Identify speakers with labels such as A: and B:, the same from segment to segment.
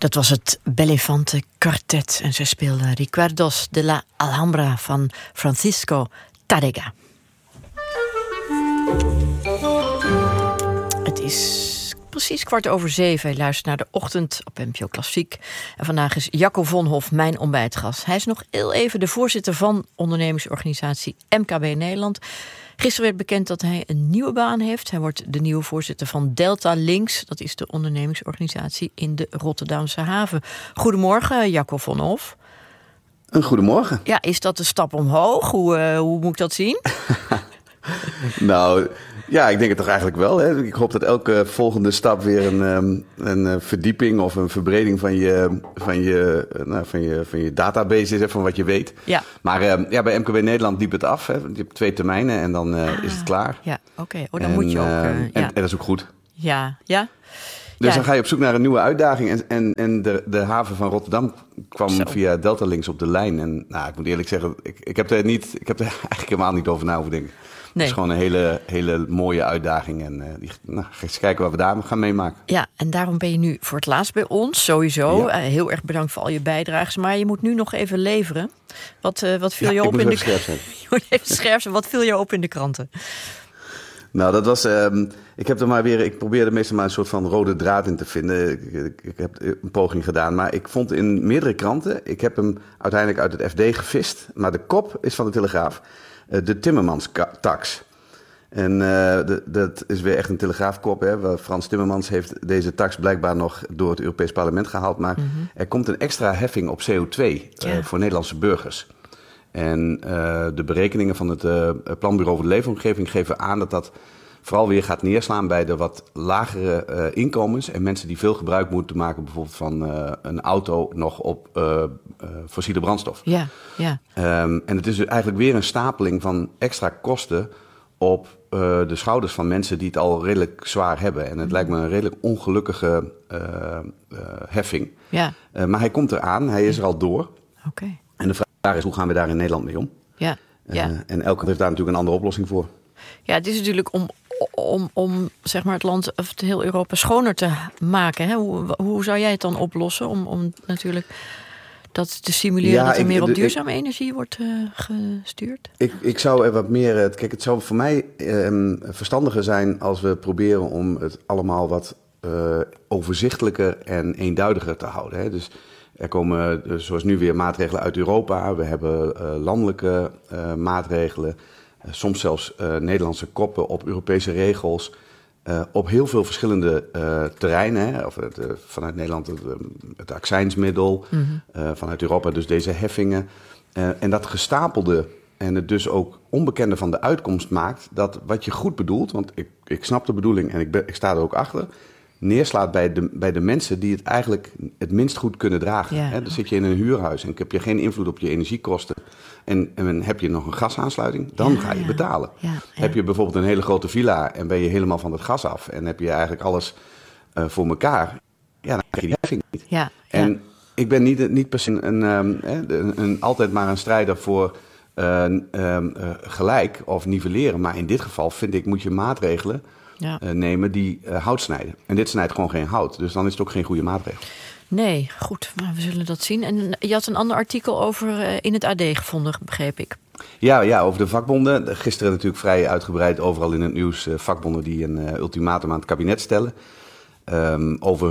A: Dat was het Bellefante Quartet en zij speelden Recuerdos de la Alhambra van Francisco Tárrega. Het is precies 6:15. Je luistert naar de ochtend op NPO Klassiek. En vandaag is Jacco Vonhoff mijn ontbijtgast. Hij is nog heel even de voorzitter van ondernemingsorganisatie MKB Nederland. Gisteren werd bekend dat hij een nieuwe baan heeft. Hij wordt de nieuwe voorzitter van Delta Links. Dat is de ondernemingsorganisatie in de Rotterdamse haven. Goedemorgen, Jacco Vonhoff.
B: Een goedemorgen.
A: Ja, is dat een stap omhoog? Hoe moet ik dat zien?
B: Nou, ja, ik denk het toch eigenlijk wel. Hè? Ik hoop dat elke volgende stap weer een verdieping of een verbreding van je database is, van wat je weet. Ja. Maar bij MKB Nederland liep het af. Hè? Je hebt 2 termijnen en dan is het klaar.
A: Ja, oké. Dan moet je ook...
B: En dat is ook goed.
A: Ja.
B: Dus dan ga je op zoek naar een nieuwe uitdaging. En de haven van Rotterdam kwam via Delta Links op de lijn. En ik moet eerlijk zeggen, ik heb er eigenlijk helemaal niet over na hoeven denken. Nee. Het is gewoon een hele mooie uitdaging. En eens kijken wat we daar gaan meemaken. Ja, en daarom ben je nu voor het laatst bij ons, sowieso. Ja.
A: Heel erg bedankt voor al je bijdrages. Maar je moet nu nog even leveren. Wat viel je op in de kranten? Je moet even scherp zijn. Wat viel je op in de kranten?
B: Nou, dat was... Ik probeerde meestal maar een soort van rode draad in te vinden. Ik heb een poging gedaan. Maar ik vond in meerdere kranten... Ik heb hem uiteindelijk uit het FD gevist. Maar de kop is van de Telegraaf. De Timmermans-tax. En dat is weer echt een telegraafkop. Hè? Frans Timmermans heeft deze tax blijkbaar nog door het Europees Parlement gehaald. Maar er komt een extra heffing op CO2 voor Nederlandse burgers. En de berekeningen van het Planbureau voor de Leefomgeving geven aan dat vooral weer gaat neerslaan bij de wat lagere inkomens. En mensen die veel gebruik moeten maken bijvoorbeeld van een auto nog op fossiele brandstof.
A: Ja.
B: En het is dus eigenlijk weer een stapeling van extra kosten op de schouders van mensen die het al redelijk zwaar hebben. En het lijkt me een redelijk ongelukkige heffing. Ja. Maar hij komt eraan, hij is er al door.
A: Okay.
B: En de vraag is, hoe gaan we daar in Nederland mee om?
A: Ja.
B: En elk land heeft daar natuurlijk een andere oplossing voor.
A: Ja, het is natuurlijk om zeg maar het land of heel Europa schoner te maken. Hè? Hoe zou jij het dan oplossen om natuurlijk dat te simuleren dat er meer op duurzame energie wordt gestuurd?
B: Ik zou er wat meer... Kijk, het zou voor mij verstandiger zijn als we proberen om het allemaal wat overzichtelijker en eenduidiger te houden. Hè? Dus er komen zoals nu weer maatregelen uit Europa. We hebben landelijke maatregelen. Soms zelfs Nederlandse koppen op Europese regels. Op heel veel verschillende terreinen. Hè? Of vanuit Nederland het accijnsmiddel. Vanuit Europa dus deze heffingen. En dat gestapelde en het dus ook onbekende van de uitkomst maakt... dat wat je goed bedoelt, want ik snap de bedoeling en ik sta er ook achter... neerslaat bij de mensen die het eigenlijk het minst goed kunnen dragen.
A: Ja.
B: Dan zit je in een huurhuis en heb je geen invloed op je energiekosten... En heb je nog een gasaansluiting, dan ga je betalen. Ja. Heb je bijvoorbeeld een hele grote villa en ben je helemaal van het gas af... en heb je eigenlijk alles voor elkaar, dan krijg je die heffing niet.
A: Ja.
B: En ik ben niet per se altijd maar een strijder voor gelijk of nivelleren... maar in dit geval vind ik, moet je maatregelen nemen die hout snijden. En dit snijdt gewoon geen hout, dus dan is het ook geen goede maatregel.
A: Nee, goed, maar we zullen dat zien. En je had een ander artikel over in het AD gevonden, begreep ik.
B: Ja, over de vakbonden. Gisteren natuurlijk vrij uitgebreid overal in het nieuws... vakbonden die een ultimatum aan het kabinet stellen... over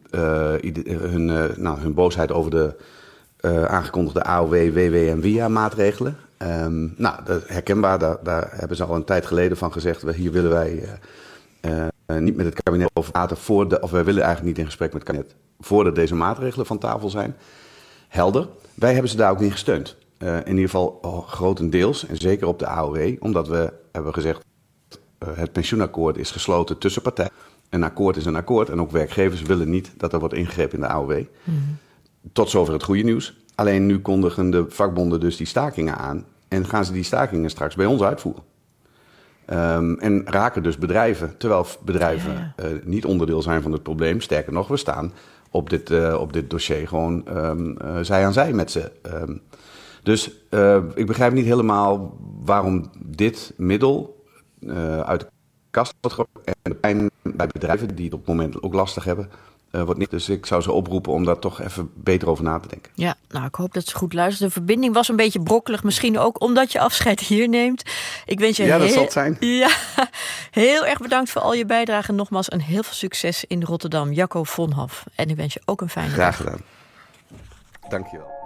B: hun boosheid over de aangekondigde AOW, WW en WIA-maatregelen. Dat herkenbaar, daar hebben ze al een tijd geleden van gezegd... hier willen wij niet met het kabinet over praten... of wij willen eigenlijk niet in gesprek met het kabinet... voordat deze maatregelen van tafel zijn. Helder. Wij hebben ze daar ook in gesteund. In ieder geval grotendeels, en zeker op de AOW... omdat we hebben gezegd... het pensioenakkoord is gesloten tussen partijen. Een akkoord is een akkoord... en ook werkgevers willen niet dat er wordt ingegrepen in de AOW. Tot zover het goede nieuws. Alleen nu kondigen de vakbonden dus die stakingen aan... en gaan ze die stakingen straks bij ons uitvoeren. En raken dus bedrijven, terwijl bedrijven niet onderdeel zijn van het probleem. Sterker nog, we staan op dit dossier gewoon zij aan zij met ze. Dus ik begrijp niet helemaal waarom dit middel uit de kast wordt getrokken. En de pijn bij bedrijven die het op het moment ook lastig hebben, wordt niet. Dus ik zou ze oproepen om daar toch even beter over na te denken.
A: Ja, nou, ik hoop dat ze goed luisteren. De verbinding was een beetje brokkelig. Misschien ook omdat je afscheid hier neemt. Ik wens je
B: dat zal het zijn.
A: Ja, heel erg bedankt voor al je bijdrage. Nogmaals, en heel veel succes in Rotterdam. Jacco Vonhoff. En ik wens je ook een fijne dag.
B: Graag gedaan. Dank je wel.